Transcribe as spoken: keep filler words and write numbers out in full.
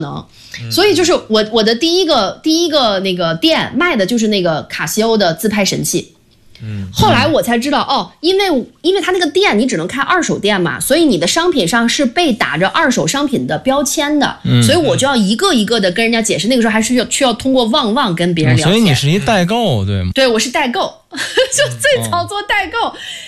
能。所以就是我我的第一个第一个那个店卖的就是那个卡西欧的自拍神器。嗯，后来我才知道哦，因为因为他那个店你只能开二手店嘛，所以你的商品上是被打着二手商品的标签的，嗯、所以我就要一个一个的跟人家解释。那个时候还是要需要通过旺旺跟别人聊天、 嗯。所以你是一代购对吗？ 对，我是代购，就最早做代购。哦